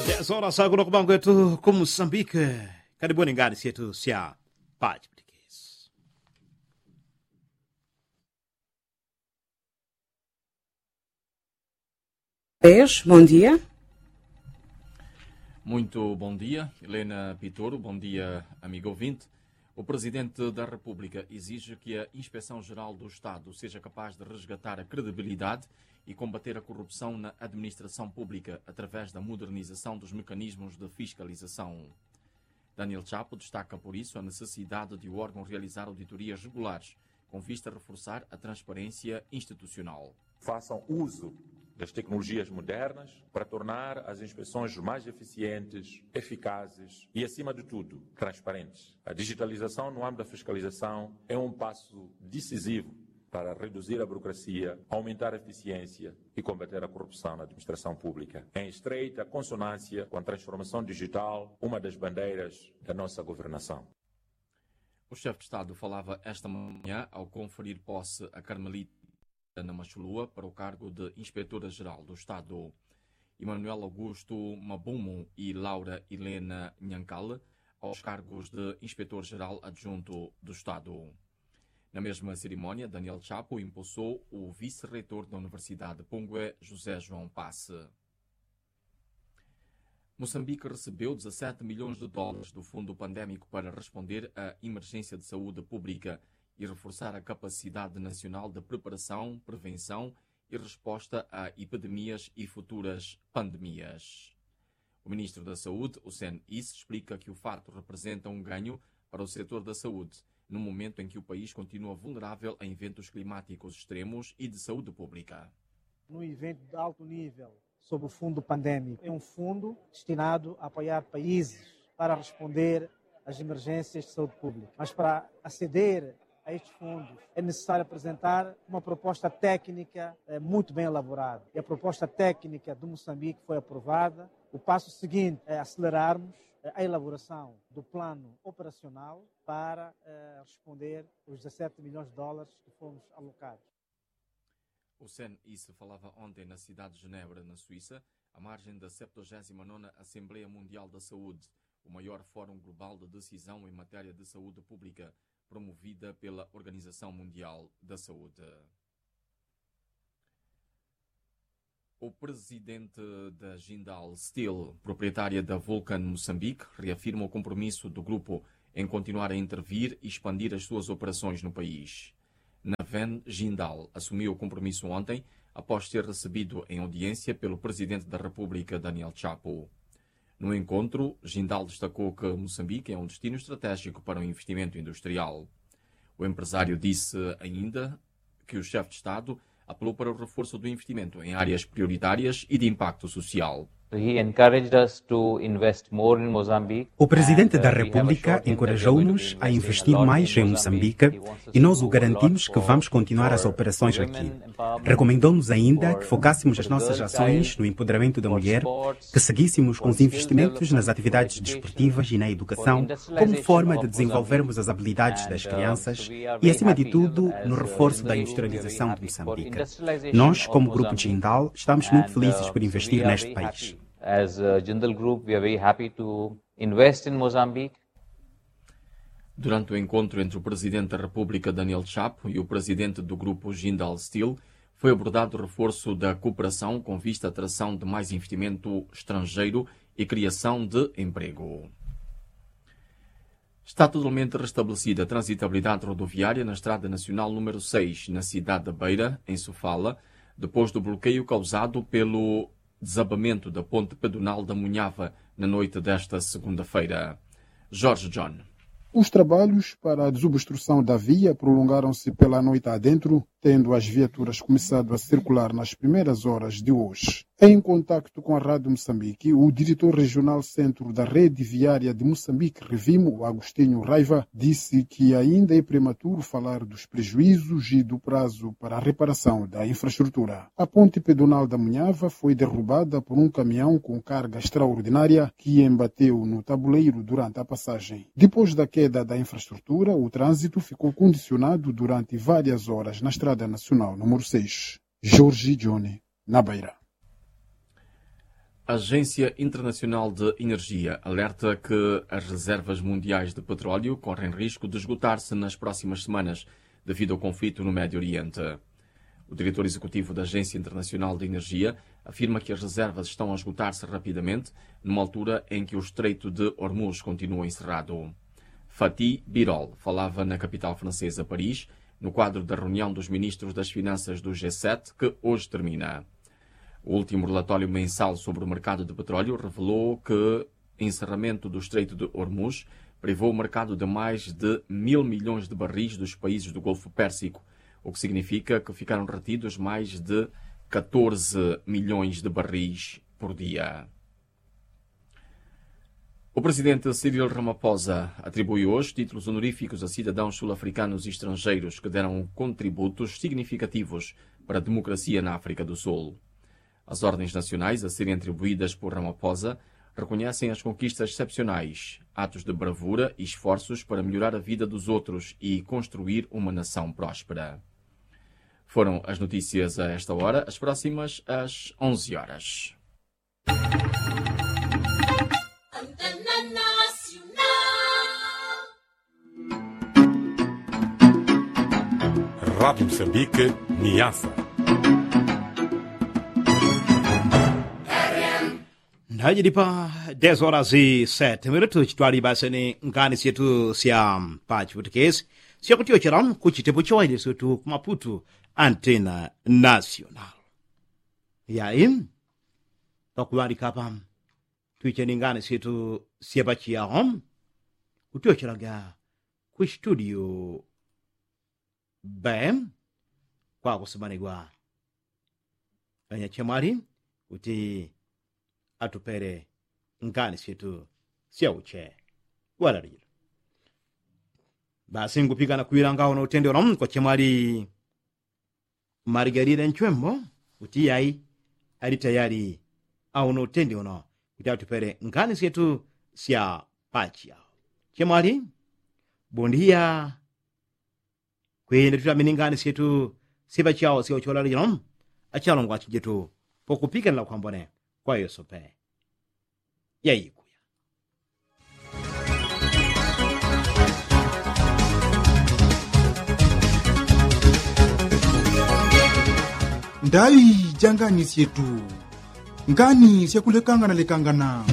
10 horas agora com banco yetu ku Moçambique. Karibuni ngani yetu sia Paz Português. Bom dia. Muito bom dia, Helena Pitoro. Bom dia, amigo ouvinte. O Presidente da República exige que a Inspeção-Geral do Estado seja capaz de resgatar a credibilidade e combater a corrupção na administração pública através da modernização dos mecanismos de fiscalização. Daniel Chapo destaca, por isso, a necessidade de o órgão realizar auditorias regulares, com vista a reforçar a transparência institucional. Façam uso das tecnologias modernas para tornar as inspeções mais eficientes, eficazes e, acima de tudo, transparentes. A digitalização no âmbito da fiscalização é um passo decisivo para reduzir a burocracia, aumentar a eficiência e combater a corrupção na administração pública. Em estreita consonância com a transformação digital, uma das bandeiras da nossa governação. O chefe de Estado falava esta manhã ao conferir posse a Carmelita Ana Machulua para o cargo de Inspetora-Geral do Estado. Emanuel Augusto Mabumo e Laura Helena Nhankale aos cargos de Inspetor-Geral Adjunto do Estado. Na mesma cerimónia, Daniel Chapo impulsou o vice-reitor da Universidade de Pungue, José João Passe. Moçambique recebeu 17 milhões de dólares do Fundo Pandémico para responder à emergência de saúde pública e reforçar a capacidade nacional de preparação, prevenção e resposta a epidemias e futuras pandemias. O Ministro da Saúde, Hussein Isse, explica que o fato representa um ganho para o setor da saúde, no momento em que o país continua vulnerável a eventos climáticos extremos e de saúde pública. No evento de alto nível sobre o fundo pandémico, é um fundo destinado a apoiar países para responder às emergências de saúde pública. Mas para aceder a estes fundos é necessário apresentar uma proposta técnica muito bem elaborada. E a proposta técnica do Moçambique foi aprovada. O passo seguinte é acelerarmos a elaboração do plano operacional para responder os 17 milhões de dólares que fomos alocados. O Hussein Isse falava ontem na cidade de Genebra, na Suíça, à margem da 79ª Assembleia Mundial da Saúde, o maior fórum global de decisão em matéria de saúde pública, promovida pela Organização Mundial da Saúde. O presidente da Jindal Steel, proprietária da Vulcan Moçambique, reafirma o compromisso do grupo em continuar a intervir e expandir as suas operações no país. Naven Jindal assumiu o compromisso ontem, após ter recebido em audiência pelo presidente da República, Daniel Chapo. No encontro, Jindal destacou que Moçambique é um destino estratégico para o investimento industrial. O empresário disse ainda que o chefe de Estado apelou para o reforço do investimento em áreas prioritárias e de impacto social. O Presidente da República encorajou-nos a investir mais em Moçambique e nós o garantimos que vamos continuar as operações aqui. Recomendou-nos ainda que focássemos as nossas ações no empoderamento da mulher, que seguíssemos com os investimentos nas atividades desportivas e na educação, como forma de desenvolvermos as habilidades das crianças e, acima de tudo, no reforço da industrialização de Moçambique. Nós, como Grupo Jindal, estamos muito felizes por investir neste país. As Jindal Group, we are very happy to invest in Mozambique. Durante o encontro entre o Presidente da República, Daniel Chapo, e o Presidente do Grupo Jindal Steel, foi abordado o reforço da cooperação com vista à atração de mais investimento estrangeiro e criação de emprego. Está totalmente restabelecida a transitabilidade rodoviária na Estrada Nacional número 6, na cidade de Beira, em Sofala, depois do bloqueio causado pelo desabamento da ponte pedonal da Munhava na noite desta segunda-feira. Jorge John. Os trabalhos para a desobstrução da via prolongaram-se pela noite adentro, tendo as viaturas começado a circular nas primeiras horas de hoje. Em contacto com a Rádio Moçambique, o diretor regional centro da Rede Viária de Moçambique, Revimo, Agostinho Raiva, disse que ainda é prematuro falar dos prejuízos e do prazo para a reparação da infraestrutura. A ponte pedonal da Munhava foi derrubada por um caminhão com carga extraordinária que embateu no tabuleiro durante a passagem. Depois da queda da infraestrutura, o trânsito ficou condicionado durante várias horas na Estrada Nacional número 6. Jorge Johnny, na Beira. A Agência Internacional de Energia alerta que as reservas mundiais de petróleo correm risco de esgotar-se nas próximas semanas devido ao conflito no Médio Oriente. O diretor executivo da Agência Internacional de Energia afirma que as reservas estão a esgotar-se rapidamente, numa altura em que o Estreito de Hormuz continua encerrado. Fatih Birol falava na capital francesa, Paris, no quadro da reunião dos ministros das Finanças do G7, que hoje termina. O último relatório mensal sobre o mercado de petróleo revelou que o encerramento do Estreito de Hormuz privou o mercado de mais de 1.000 milhões de barris dos países do Golfo Pérsico, o que significa que ficaram retidos mais de 14 milhões de barris por dia. O presidente Cyril Ramaphosa atribui hoje títulos honoríficos a cidadãos sul-africanos e estrangeiros que deram contributos significativos para a democracia na África do Sul. As ordens nacionais a serem atribuídas por Ramaphosa reconhecem as conquistas excepcionais, atos de bravura e esforços para melhorar a vida dos outros e construir uma nação próspera. Foram as notícias a esta hora, as próximas às 11 horas. Rádio Moçambique, Niassa. Hadi pa 10 horas e 7 minutos twali basani ngani sietu sia pachi putikesi sia kutio chiram kuchitepo choide sotu kumaputu antena nacional yaim tokulari kapam tuicheni ngani sietu sia pachi ya hom kutio chiraga ku studio bam kwa kusimanigwa anya chamari uti atupere ngani sietu sia uche walarilo basi ngupigana kuilangao na utende ona kwa chemali Margarida Nchwembo utiyai ali tayari au na utende ona kuti atupere ngani sietu sia pachi ao chemali bondia kwende tutamini ngani sietu sipa chao sia ucholarilo achalongwa chijetu pokupika na kwambone kwa Yesu pe yaikuya ndai jangani sietu ngani siekulekangana lekangana